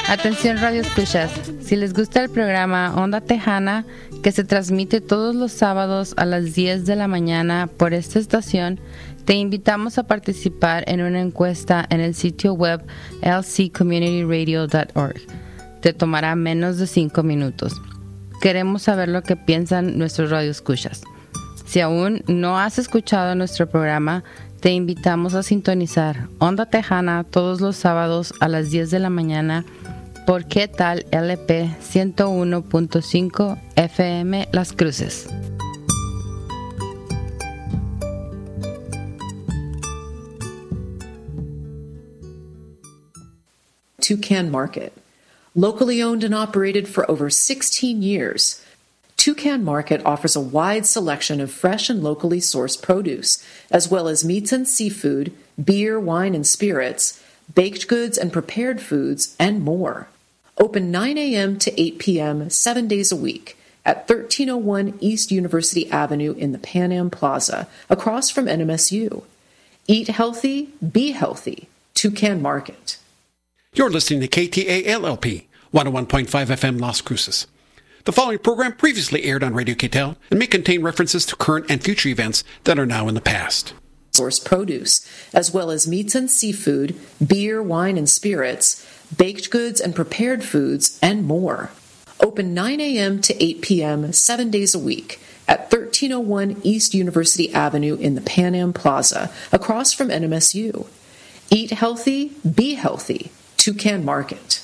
Atención Radio Escuchas, si les gusta el programa Onda Tejana, que se transmite todos los sábados a las 10 de la mañana por esta estación, te invitamos a participar en una encuesta en el sitio web lccommunityradio.org. Te tomará menos de 5 minutos. Queremos saber lo que piensan nuestros radioescuchas. Si aún no has escuchado nuestro programa, te invitamos a sintonizar Onda Tejana todos los sábados a las 10 de la mañana por ¿Qué tal LP 101.5 FM Las Cruces? Toucan Market. Locally owned and operated for over 16 years, Toucan Market offers a wide selection of fresh and locally sourced produce, as well as meats and seafood, beer, wine, and spirits, baked goods and prepared foods, and more. Open 9 a.m. to 8 p.m. 7 days a week at 1301 East University Avenue in the Pan Am Plaza, across from NMSU. Eat healthy, be healthy. Toucan Market. You're listening to KTALLP 101.5 FM Las Cruces. The following program previously aired on Radio KTAL and may contain references to current and future events that are now in the past. Source produce, as well as meats and seafood, beer, wine, and spirits, baked goods and prepared foods, and more. Open 9 a.m. to 8 p.m. 7 days a week at 1301 East University Avenue in the Pan Am Plaza, across from NMSU. Eat healthy, be healthy. Toucan Market.